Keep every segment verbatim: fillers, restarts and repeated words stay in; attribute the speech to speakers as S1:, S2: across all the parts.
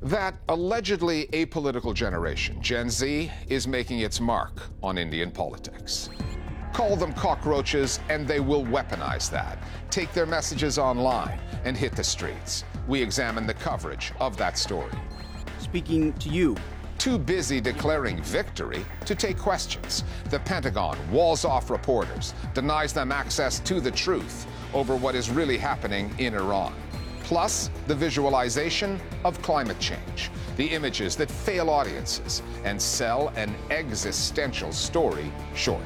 S1: That allegedly apolitical generation, Gen Z, is making its mark on Indian politics. Call them cockroaches and they will weaponize that, take their messages online and hit the streets. We examine the coverage of that story.
S2: Speaking to you.
S1: Too busy declaring victory to take questions. The Pentagon walls off reporters, denies them access to the truth over what is really happening in Iran. Plus, the visualization of climate change, the images that fail audiences and sell an existential story short.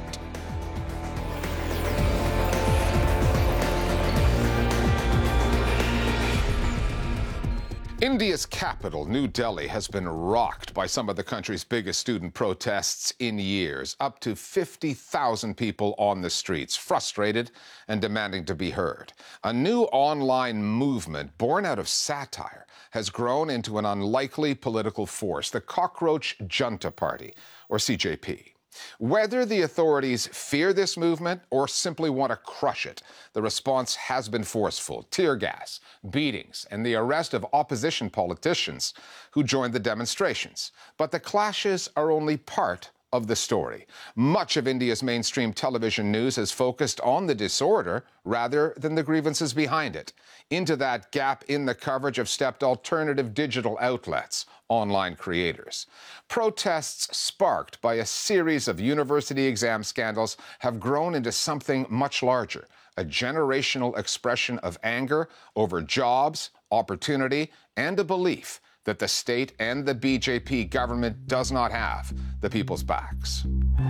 S1: India's capital, New Delhi, has been rocked by some of the country's biggest student protests in years. Up to fifty thousand people on the streets, frustrated and demanding to be heard. A new online movement born out of satire has grown into an unlikely political force, the Cockroach Junta Party, or C J P. Whether the authorities fear this movement or simply want to crush it, the response has been forceful. Tear gas, beatings, and the arrest of opposition politicians who joined the demonstrations. But the clashes are only part of the story. Much of India's mainstream television news has focused on the disorder rather than the grievances behind it. Into that gap in the coverage have stepped alternative digital outlets, online creators. Protests sparked by a series of university exam scandals have grown into something much larger, a generational expression of anger over jobs, opportunity, and a belief that the state and the B J P government does not have the people's backs.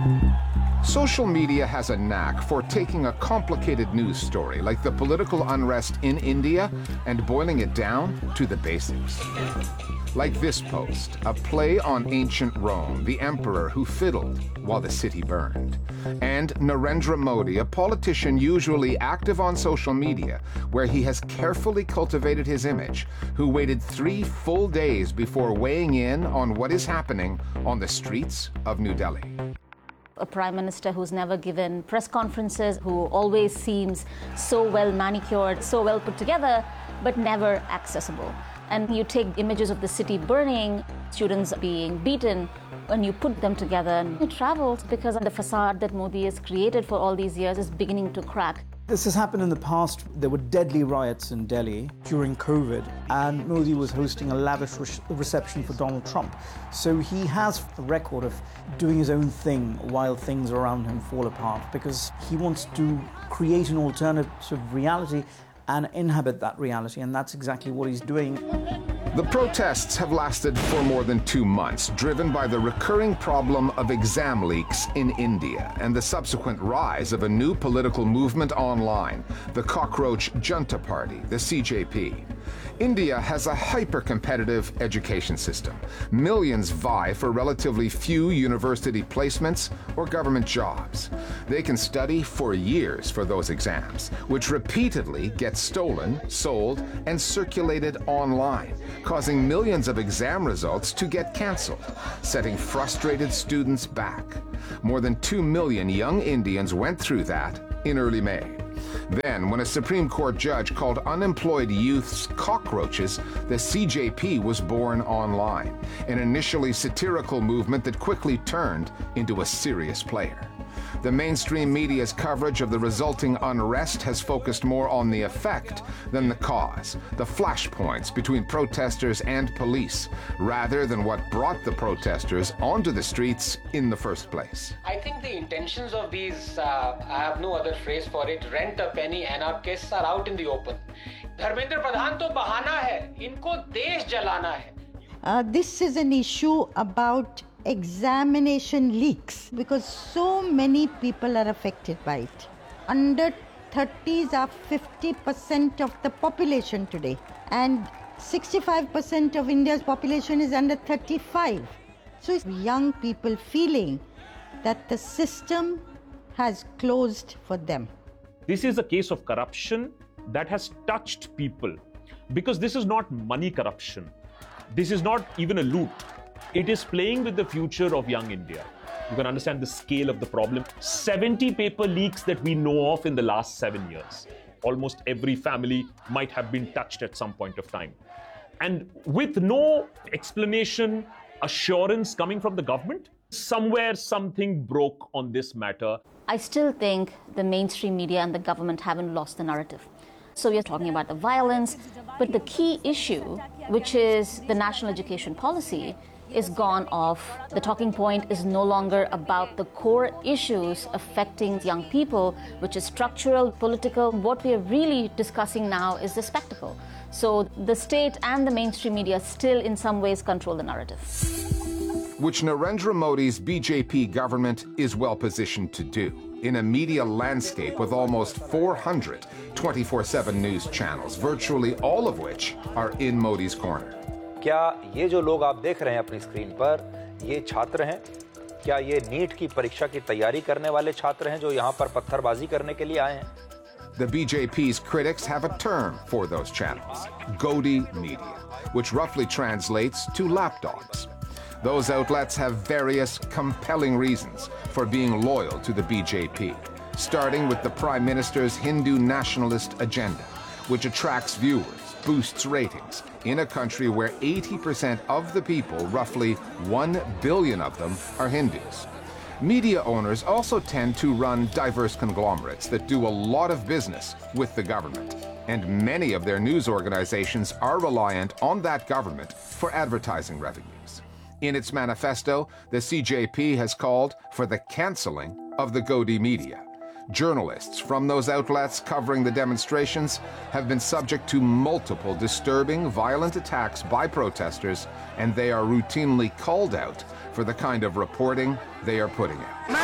S1: Social media has a knack for taking a complicated news story like the political unrest in India and boiling it down to the basics. Like this post, a play on ancient Rome, the emperor who fiddled while the city burned. And Narendra Modi, a politician usually active on social media, where he has carefully cultivated his image, who waited three full days before weighing in on what is happening on the streets of New Delhi.
S3: A prime minister who's never given press conferences, who always seems so well manicured, so well put together, but never accessible. And you take images of the city burning, students being beaten, and you put them together, and it travels because the facade that Modi has created for all these years is beginning to crack.
S2: This has happened in the past. There were deadly riots in Delhi during COVID, and Modi was hosting a lavish re- reception for Donald Trump. So he has a record of doing his own thing while things around him fall apart, because he wants to create an alternative reality and inhabit that reality, and that's exactly what he's doing.
S1: The protests have lasted for more than two months, driven by the recurring problem of exam leaks in India and the subsequent rise of a new political movement online, the Cockroach Junta Party, the C J P. India has a hyper-competitive education system. Millions vie for relatively few university placements or government jobs. They can study for years for those exams, which repeatedly get stolen, sold, and circulated online, causing millions of exam results to get canceled, setting frustrated students back. More than two million young Indians went through that in early May. Then, when a Supreme Court judge called unemployed youths cockroaches, the C J P was born online, an initially satirical movement that quickly turned into a serious player. The mainstream media's coverage of the resulting unrest has focused more on the effect than the cause, the flashpoints between protesters and police, rather than what brought the protesters onto the streets in the first place.
S4: I think the intentions of these, uh, I have no other phrase for it, rent a penny anarchists are out in the open. Dharmendra Pradhan to bahana hai, inko desh jalana hai.
S5: Uh, this is an issue about examination leaks because so many people are affected by it. Under thirties are fifty percent of the population today, and sixty-five percent of India's population is under thirty-five. So it's young people feeling that the system has closed for them.
S6: This is a case of corruption that has touched people, because this is not money corruption. This is not even a loot. It is playing with the future of young India. You can understand the scale of the problem. seventy paper leaks that we know of in the last seven years. Almost every family might have been touched at some point of time. And with no explanation, assurance coming from the government, somewhere something broke on this matter.
S3: I still think the mainstream media and the government haven't lost the narrative. So we are talking about the violence, but the key issue, which is the national education policy, is gone off. The talking point is no longer about the core issues affecting young people, which is structural, political. What we are really discussing now is the spectacle. So the state and the mainstream media still in some ways control the narrative.
S1: Which Narendra Modi's B J P government is well positioned to do in a media landscape with almost four hundred twenty-four seven news channels, virtually all of which are in Modi's corner.
S7: क्या ये जो लोग आप देख रहे हैं अपनी screen पर, ये छात्र हैं? क्या ये नीट की परीक्षा की तैयारी करने वाले छात्र हैं जो यहाँ पर पत्थरबाजी करने के लिए आए हैं?
S1: The B J P's critics have a term for those channels, Godi Media, which roughly translates to lapdogs. Those outlets have various compelling reasons for being loyal to the B J P, starting with the Prime Minister's Hindu nationalist agenda, which attracts viewers, boosts ratings, in a country where eighty percent of the people, roughly one billion of them, are Hindus. Media owners also tend to run diverse conglomerates that do a lot of business with the government, and many of their news organizations are reliant on that government for advertising revenues. In its manifesto, the C J P has called for the canceling of the Godi Media. Journalists from those outlets covering the demonstrations have been subject to multiple disturbing, violent attacks by protesters, and they are routinely called out for the kind of reporting they are putting out.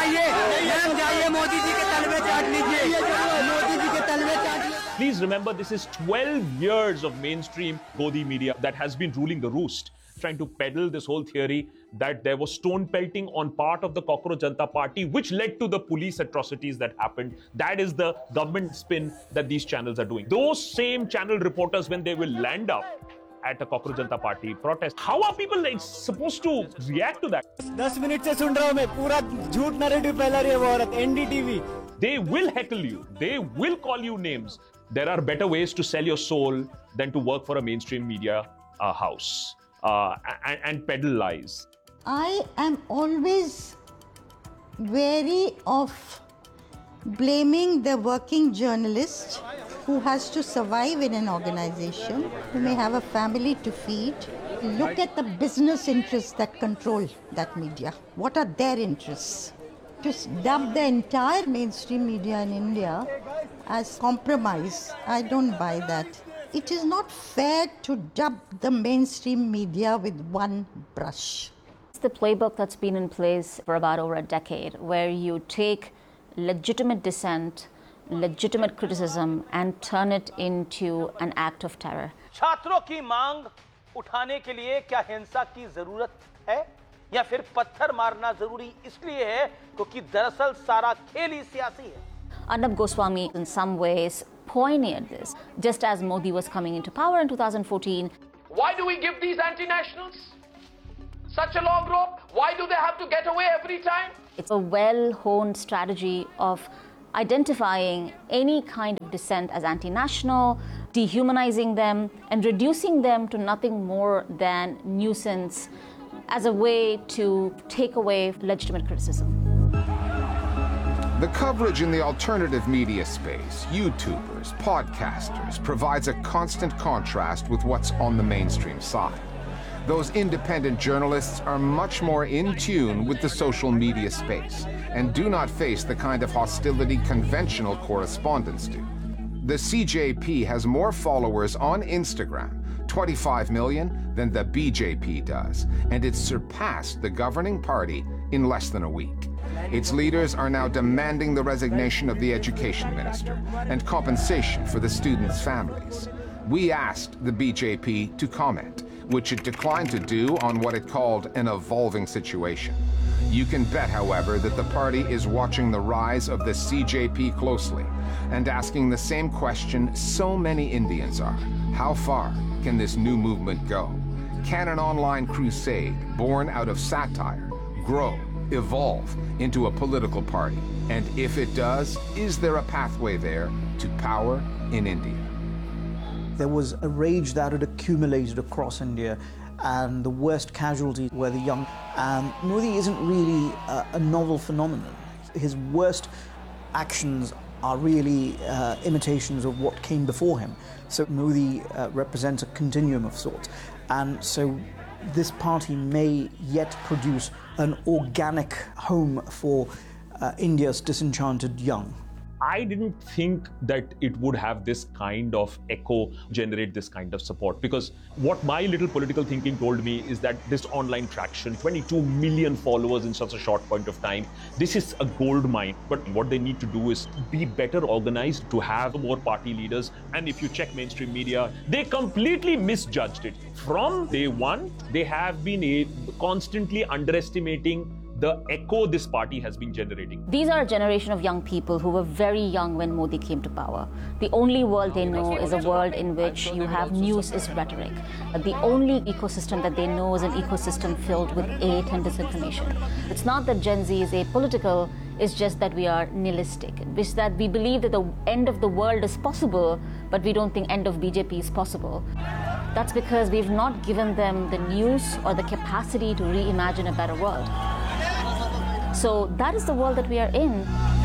S6: Please remember, this is twelve years of mainstream Godi media that has been ruling the roost, trying to peddle this whole theory that there was stone pelting on part of the Cockroach Janata Party, which led to the police atrocities that happened. That is the government spin that these channels are doing. Those same channel reporters, when they will land up at a Cockroach Janata Party protest, how are people like supposed to react to that?
S8: ten minutes se sun raha hu main, pura jhoot narrative fela rahi hai wo aurat, N D T V.
S6: They will heckle you. They will call you names. There are better ways to sell your soul than to work for a mainstream media uh, house uh, and, and peddle lies.
S5: I am always wary of blaming the working journalist who has to survive in an organization, who may have a family to feed. Look at the business interests that control that media. What are their interests? To dub the entire mainstream media in India as compromise, I don't buy that. It is not fair to dub the mainstream media with one brush.
S3: It's the playbook that's been in place for about over a decade, where you take legitimate dissent, legitimate criticism, and turn it into an act of terror.
S9: छात्रों की मांग उठाने के लिए क्या हिंसा की जरूरत है या फिर पत्थर मारना जरूरी इसलिए है क्योंकि दरअसल सारा खेल ही सियासी है.
S3: Arnab Goswami in some ways pioneered this, just as Modi was coming into power in two thousand fourteen.
S4: Why do we give these anti-nationals such a long rope? Why do they have to get away every time?
S3: It's a well-honed strategy of identifying any kind of dissent as anti-national, dehumanizing them, and reducing them to nothing more than nuisance as a way to take away legitimate criticism.
S1: The coverage in the alternative media space, YouTubers, podcasters, provides a constant contrast with what's on the mainstream side. Those independent journalists are much more in tune with the social media space and do not face the kind of hostility conventional correspondents do. The C J P has more followers on Instagram, twenty-five million, than the B J P does, and it's surpassed the governing party in less than a week. Its leaders are now demanding the resignation of the education minister and compensation for the students' families. We asked the B J P to comment, which it declined to do on what it called an evolving situation. You can bet, however, that the party is watching the rise of the C J P closely and asking the same question so many Indians are. How far can this new movement go? Can an online crusade born out of satire grow, evolve into a political party? And if it does, is there a pathway there to power in India?
S2: There was a rage that had accumulated across India, and the worst casualties were the young. And Modi isn't really a, a novel phenomenon. His worst actions are really uh, imitations of what came before him. So Modi uh, represents a continuum of sorts. And so this party may yet produce an organic home for uh, India's disenchanted young.
S6: I didn't think that it would have this kind of echo, generate this kind of support, because what my little political thinking told me is that this online traction, twenty-two million followers in such a short point of time, this is a gold mine. But what they need to do is be better organized, to have more party leaders. And if you check mainstream media, they completely misjudged it. From day one, they have been a, constantly underestimating the echo this party has been generating.
S3: These are a generation of young people who were very young when Modi came to power. The only world they know is a world in which you have news is rhetoric. The only ecosystem that they know is an ecosystem filled with hate and disinformation. It's not that Gen Z is apolitical, it's just that we are nihilistic. It's that we believe that the end of the world is possible, but we don't think end of B J P is possible. That's because we've not given them the news or the capacity to reimagine a better world. So that is the world that we are in.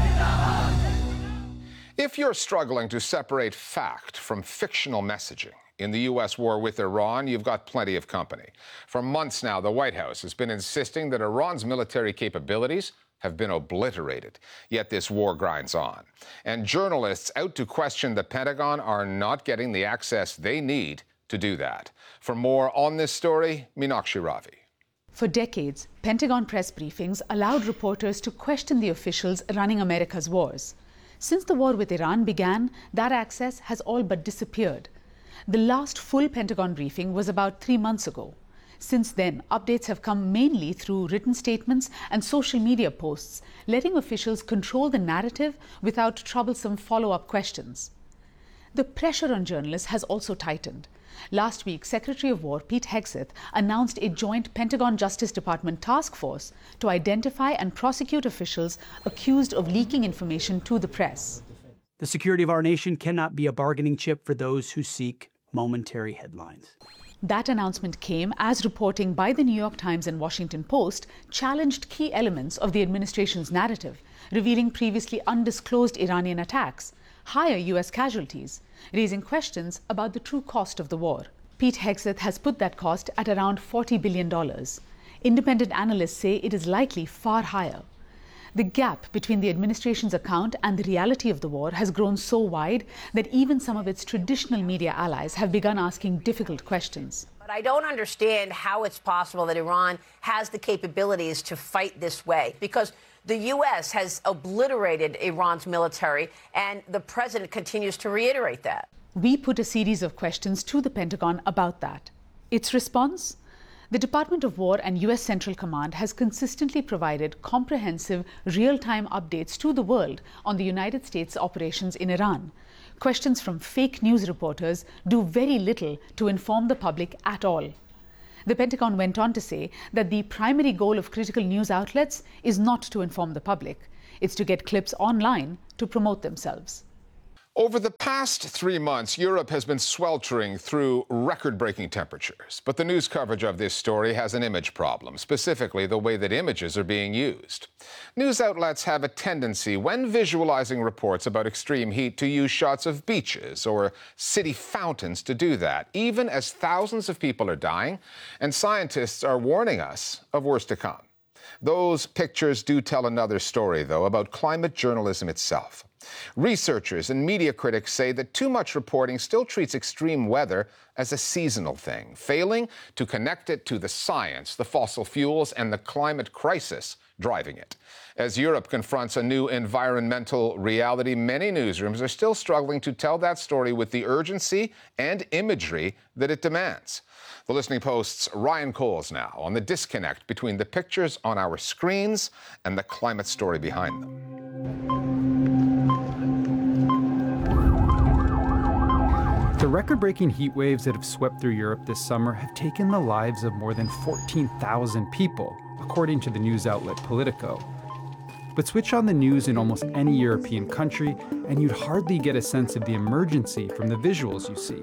S1: If you're struggling to separate fact from fictional messaging in the U S war with Iran, you've got plenty of company. For months now, the White House has been insisting that Iran's military capabilities have been obliterated. Yet this war grinds on. And journalists out to question the Pentagon are not getting the access they need to do that. For more on this story, Meenakshi Ravi.
S10: For decades, Pentagon press briefings allowed reporters to question the officials running America's wars. Since the war with Iran began, that access has all but disappeared. The last full Pentagon briefing was about three months ago. Since then, updates have come mainly through written statements and social media posts, letting officials control the narrative without troublesome follow-up questions. The pressure on journalists has also tightened. Last week, Secretary of War Pete Hegseth announced a joint Pentagon Justice Department task force to identify and prosecute officials accused of leaking information to the press.
S11: The security of our nation cannot be a bargaining chip for those who seek momentary headlines.
S10: That announcement came as reporting by the New York Times and Washington Post challenged key elements of the administration's narrative, revealing previously undisclosed Iranian attacks, higher U S casualties, raising questions about the true cost of the war. Pete Hegseth has put that cost at around forty billion dollars. Independent analysts say it is likely far higher. The gap between the administration's account and the reality of the war has grown so wide that even some of its traditional media allies have begun asking difficult questions.
S12: But I don't understand how it's possible that Iran has the capabilities to fight this way, because the U S has obliterated Iran's military, and the president continues to reiterate that.
S10: We put a series of questions to the Pentagon about that. Its response? The Department of War and U S Central Command has consistently provided comprehensive, real-time updates to the world on the United States' operations in Iran. Questions from fake news reporters do very little to inform the public at all. The Pentagon went on to say that the primary goal of critical news outlets is not to inform the public. It's to get clips online to promote themselves.
S1: Over the past three months, Europe has been sweltering through record-breaking temperatures. But the news coverage of this story has an image problem, specifically the way that images are being used. News outlets have a tendency, when visualizing reports about extreme heat, to use shots of beaches or city fountains to do that, even as thousands of people are dying, and scientists are warning us of worse to come. Those pictures do tell another story, though, about climate journalism itself. Researchers and media critics say that too much reporting still treats extreme weather as a seasonal thing, failing to connect it to the science, the fossil fuels, and the climate crisis driving it. As Europe confronts a new environmental reality, many newsrooms are still struggling to tell that story with the urgency and imagery that it demands. The Listening Post's Ryan Coles now on the disconnect between the pictures on our screens and the climate story behind them.
S13: The record-breaking heat waves that have swept through Europe this summer have taken the lives of more than fourteen thousand people, according to the news outlet Politico. But switch on the news in almost any European country, and you'd hardly get a sense of the emergency from the visuals you see.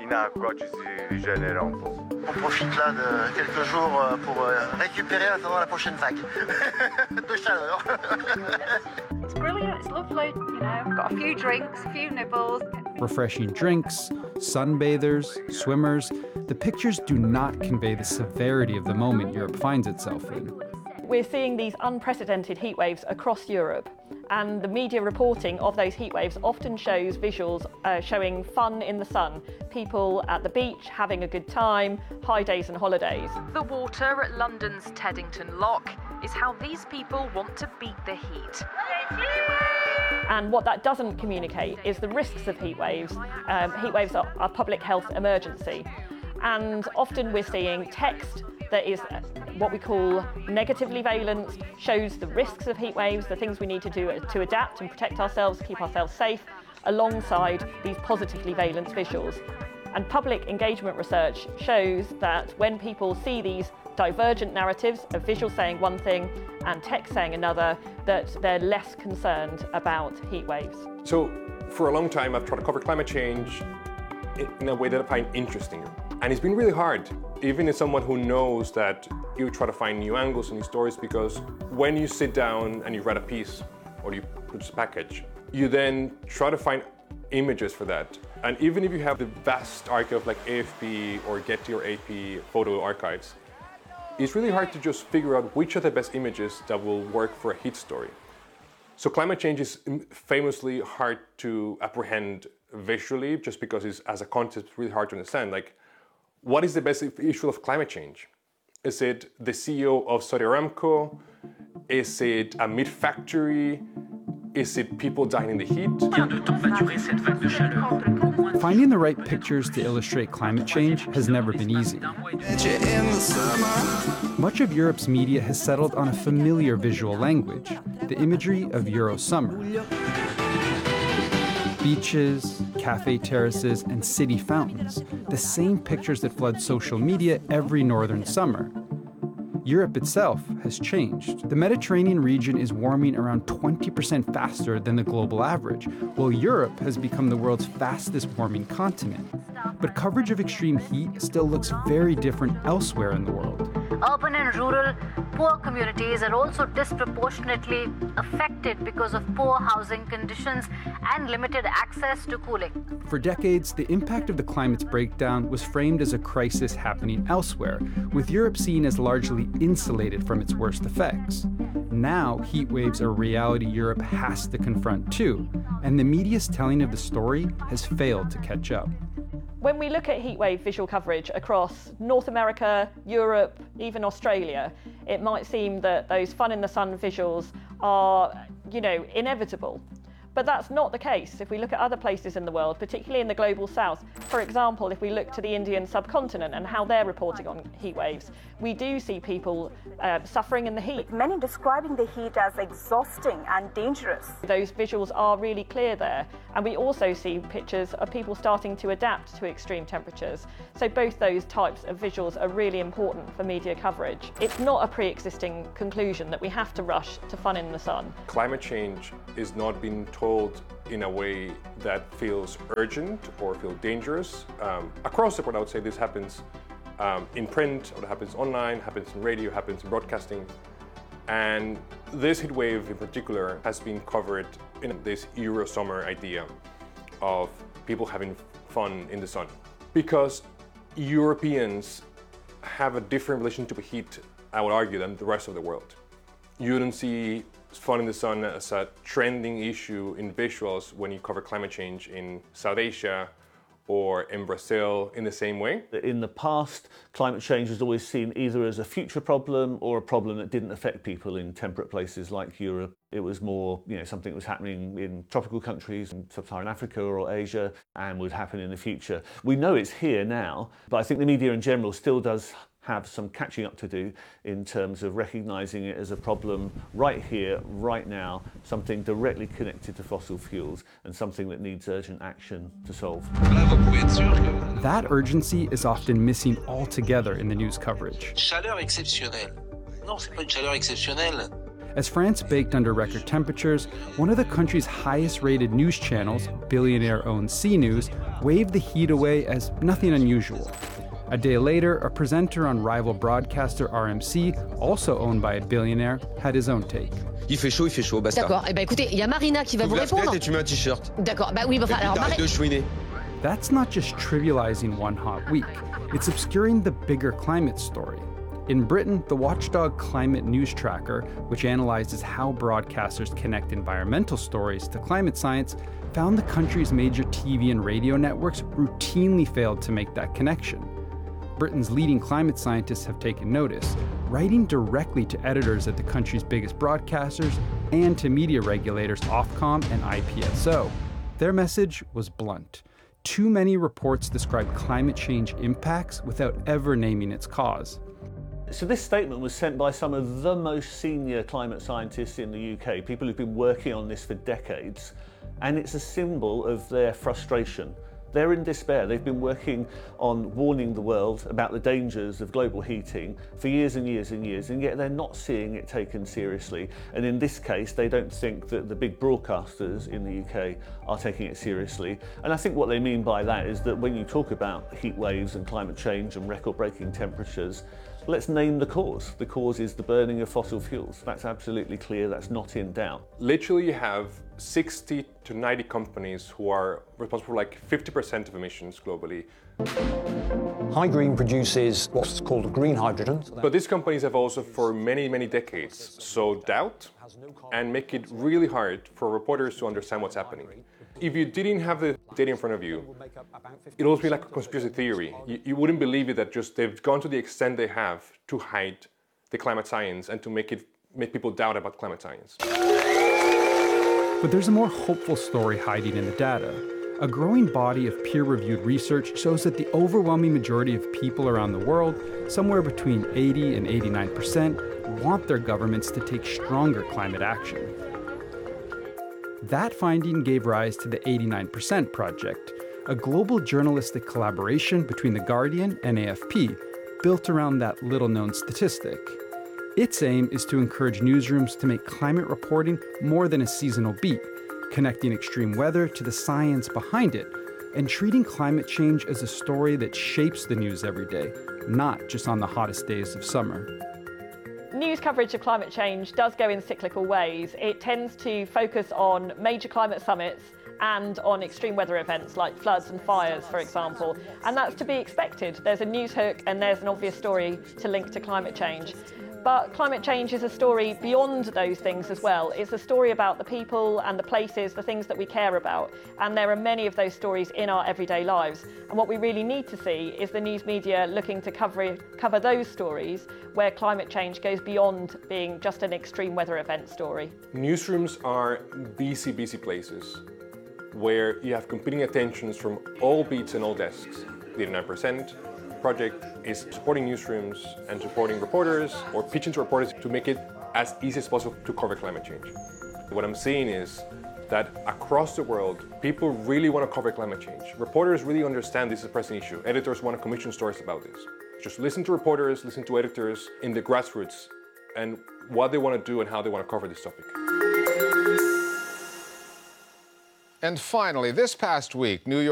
S14: inacqua ci si rigenera un po'.
S15: On profite là de quelques jours pour récupérer attendant la prochaine vague de chaleur.
S16: It's brilliant, it's lovely, you know, got a few drinks, a few nibbles.
S13: Refreshing drinks, sunbathers, swimmers, the pictures do not convey the severity of the moment Europe finds itself in.
S17: We're seeing these unprecedented heat waves across Europe, and the media reporting of those heat waves often shows visuals uh, showing fun in the sun, people at the beach having a good time, high days and holidays.
S18: The water at London's Teddington Lock is how these people want to beat the heat.
S17: And what that doesn't communicate is the risks of heat waves. Um, heat waves are a public health emergency, and often we're seeing text that is what we call negatively valenced, shows the risks of heat waves, the things we need to do to adapt and protect ourselves, keep ourselves safe, alongside these positively valenced visuals. And public engagement research shows that when people see these divergent narratives of visual saying one thing and text saying another, that they're less concerned about heat waves.
S19: So for a long time, I've tried to cover climate change in a way that I find interesting. And it's been really hard, even as someone who knows that you try to find new angles and new stories, because when you sit down and you write a piece or you produce a package, you then try to find images for that. And even if you have the vast archive like A F P or Getty or A P photo archives, it's really hard to just figure out which are the best images that will work for a heat story. So climate change is famously hard to apprehend visually, just because it's, as a concept, really hard to understand. Like, what is the best issue of climate change? Is it the C E O of Saudi Aramco? Is it a meat factory? Is it people dying in the heat?
S13: Finding the right pictures to illustrate climate change has never been easy. Much of Europe's media has settled on a familiar visual language, the imagery of Euro summer. Beaches, cafe terraces, and city fountains, the same pictures that flood social media every northern summer. Europe itself has changed. The Mediterranean region is warming around twenty percent faster than the global average, while Europe has become the world's fastest warming continent. But coverage of extreme heat still looks very different elsewhere in the world.
S20: Urban and rural, poor communities are also disproportionately affected because of poor housing conditions and limited access to cooling.
S13: For decades, the impact of the climate's breakdown was framed as a crisis happening elsewhere, with Europe seen as largely insulated from its worst effects. Now, heat waves are a reality Europe has to confront too, and the media's telling of the story has failed to catch up.
S17: When we look at heatwave visual coverage across North America, Europe, even Australia, it might seem that those fun in the sun visuals are, you know, inevitable. But that's not the case if we look at other places in the world, particularly in the global south. For example, if we look to the Indian subcontinent and how they're reporting on heat waves, we do see people uh, suffering in the heat.
S21: Many describing the heat as exhausting and dangerous.
S17: Those visuals are really clear there. And we also see pictures of people starting to adapt to extreme temperatures. So both those types of visuals are really important for media coverage. It's not a pre-existing conclusion that we have to rush to fun in the sun.
S19: Climate change is not being told in a way that feels urgent or feels dangerous. Um, across the board, I would say this happens um, in print, or it happens online, happens in radio, happens in broadcasting. And this heat wave in particular has been covered in this Euro summer idea of people having fun in the sun. Because Europeans have a different relationship to heat, I would argue, than the rest of the world. You don't see fun in the sun as a trending issue in visuals when you cover climate change in South Asia or in Brazil in the same way.
S9: In the past, climate change was always seen either as a future problem or a problem that didn't affect people in temperate places like Europe. It was more, you know, something that was happening in tropical countries in sub-Saharan Africa or Asia and would happen in the future. We know it's here now, but I think the media in general still does have some catching up to do in terms of recognising it as a problem right here, right now, something directly connected to fossil fuels and something that needs urgent action to solve.
S13: That urgency is often missing altogether in the news coverage.
S22: Chaleur exceptionnelle. Non, c'est pas une chaleur exceptionnelle.
S13: As France baked under record temperatures, one of the country's highest-rated news channels, billionaire-owned C News, waved the heat away as nothing unusual. A day later, a presenter on rival broadcaster R M C, also owned by a billionaire, had his own take.
S7: Il fait chaud, il fait chaud, basta.
S22: D'accord, eh ben écoutez, il y a Marina qui va vous répondre.
S7: Et tu mets un t-shirt.
S22: D'accord, bah oui, bah enfin, alors Marina...
S7: de chouiner.
S13: That's not just trivializing one hot week, it's obscuring the bigger climate story. In Britain, the watchdog Climate News Tracker, which analyzes how broadcasters connect environmental stories to climate science, found the country's major T V and radio networks routinely failed to make that connection. Britain's leading climate scientists have taken notice, writing directly to editors at the country's biggest broadcasters and to media regulators Ofcom and I P S O. Their message was blunt. Too many reports describe climate change impacts without ever naming its cause.
S9: So this statement was sent by some of the most senior climate scientists in the U K, people who've been working on this for decades, and it's a symbol of their frustration. They're in despair. They've been working on warning the world about the dangers of global heating for years and years and years, and yet they're not seeing it taken seriously. And in this case, they don't think that the big broadcasters in the U K are taking it seriously. And I think what they mean by that is that when you talk about heat waves and climate change and record-breaking temperatures, let's name the cause. The cause is the burning of fossil fuels. That's absolutely clear. That's not in doubt.
S19: Literally, you have sixty to ninety companies who are responsible for like fifty percent of emissions globally.
S23: HyGreen produces what's called green hydrogen.
S19: But these companies have also for many, many decades sowed doubt and make it really hard for reporters to understand what's happening. If you didn't have the data in front of you, it would be like a conspiracy theory. You, you wouldn't believe it that just they've gone to the extent they have to hide the climate science and to make it make people doubt about climate science.
S13: But there's a more hopeful story hiding in the data. A growing body of peer-reviewed research shows that the overwhelming majority of people around the world, somewhere between eighty and eighty-nine percent, want their governments to take stronger climate action. That finding gave rise to the eighty-nine percent Project, a global journalistic collaboration between The Guardian and A F P, built around that little-known statistic. Its aim is to encourage newsrooms to make climate reporting more than a seasonal beat, connecting extreme weather to the science behind it, and treating climate change as a story that shapes the news every day, not just on the hottest days of summer.
S17: News coverage of climate change does go in cyclical ways. It tends to focus on major climate summits and on extreme weather events like floods and fires, for example. And that's to be expected. There's a news hook and there's an obvious story to link to climate change. But climate change is a story beyond those things as well. It's a story about the people and the places, the things that we care about. And there are many of those stories in our everyday lives. And what we really need to see is the news media looking to cover, cover those stories where climate change goes beyond being just an extreme weather event story.
S19: Newsrooms are busy, busy places where you have competing attentions from all beats and all desks. The eighty-nine percent Project is supporting newsrooms and supporting reporters or pitching to reporters to make it as easy as possible to cover climate change. What I'm seeing is that across the world, people really want to cover climate change. Reporters really understand this is a pressing issue. Editors want to commission stories about this. Just listen to reporters, listen to editors in the grassroots and what they want to do and how they want to cover this topic.
S1: And finally, this past week, New York